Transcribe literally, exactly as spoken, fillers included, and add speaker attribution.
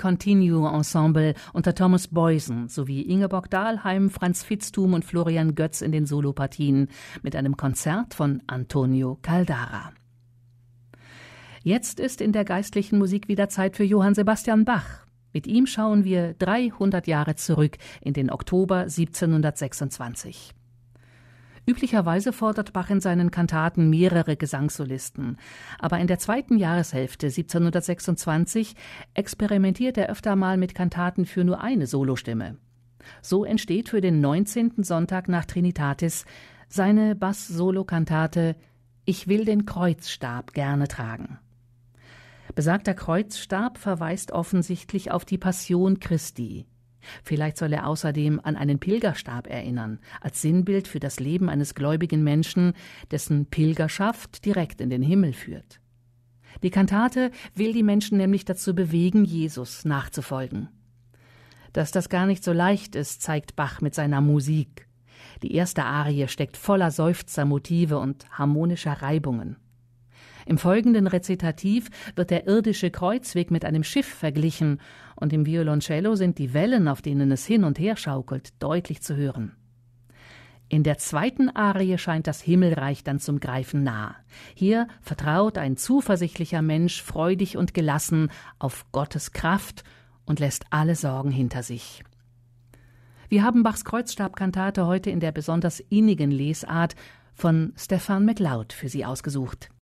Speaker 1: Continue Ensemble unter Thomas Boysen sowie Ingeborg Dahlheim, Franz Vitzthum und Florian Götz in den Solopartien mit einem Konzert von Antonio Caldara. Jetzt ist in der geistlichen Musik wieder Zeit für Johann Sebastian Bach. Mit ihm schauen wir dreihundert Jahre zurück in den Oktober siebzehnhundertsechsundzwanzig. Üblicherweise fordert Bach in seinen Kantaten mehrere Gesangssolisten, aber in der zweiten Jahreshälfte siebzehnhundertsechsundzwanzig experimentiert er öfter mal mit Kantaten für nur eine Solostimme. So entsteht für den neunzehnten Sonntag nach Trinitatis seine Bass-Solo-Kantate »Ich will den Kreuzstab gerne tragen«. Besagter Kreuzstab verweist offensichtlich auf die Passion Christi. Vielleicht soll er außerdem an einen Pilgerstab erinnern, als Sinnbild für das Leben eines gläubigen Menschen, dessen Pilgerschaft direkt in den Himmel führt. Die Kantate will die Menschen nämlich dazu bewegen, Jesus nachzufolgen. Dass das gar nicht so leicht ist, zeigt Bach mit seiner Musik. Die erste Arie steckt voller Seufzermotive und harmonischer Reibungen. Im folgenden Rezitativ wird der irdische Kreuzweg mit einem Schiff verglichen und im Violoncello sind die Wellen, auf denen es hin und her schaukelt, deutlich zu hören. In der zweiten Arie scheint das Himmelreich dann zum Greifen nah. Hier vertraut ein zuversichtlicher Mensch freudig und gelassen auf Gottes Kraft und lässt alle Sorgen hinter sich. Wir haben Bachs Kreuzstabkantate heute in der besonders innigen Lesart von Stephan MacLeod für Sie ausgesucht.